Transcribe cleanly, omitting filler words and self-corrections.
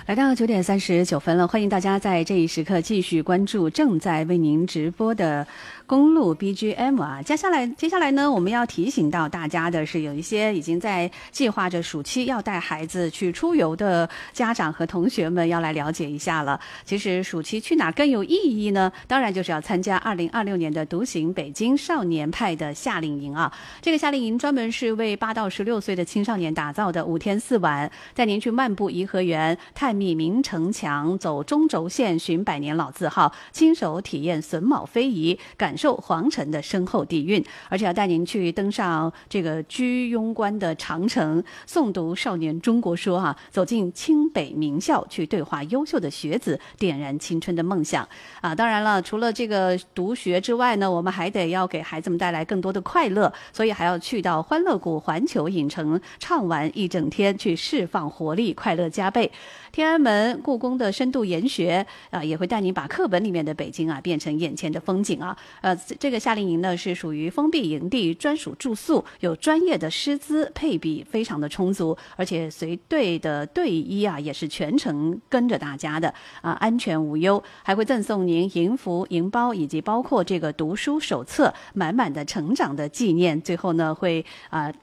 来到9点39分了，欢迎大家在这一时刻继续关注正在为您直播的公路 BGM 啊。接下来呢，我们要提醒到大家的是，有一些已经在计划着暑期要带孩子去出游的家长和同学们要来了解一下了。其实暑期去哪更有意义呢？当然就是要参加2026年的独行北京少年派的夏令营啊。这个夏令营专门是为8到16岁的青少年打造的，5天4晚，带您去漫步颐和园，探秘明城墙，走中轴线，寻百年老字号，亲手体验榫卯非遗，感受皇城的深厚底蕴，而且要带您去登上这个居庸关的长城，诵读少年中国说啊，走进清北名校，去对话优秀的学子，点燃青春的梦想啊！当然了，除了这个读学之外呢，我们还得要给孩子们带来更多的快乐，所以还要去到欢乐谷环球影城畅玩一整天，去释放活力，快乐加倍。天安门、故宫的深度研学也会带您把课本里面的北京变成眼前的风景啊。这个夏令营呢是属于封闭营地，专属住宿，有专业的师资，配比非常的充足，而且随队的队医也是全程跟着大家的安全无忧，还会赠送您营服、营包以及包括这个读书手册，满满的成长的纪念。最后呢会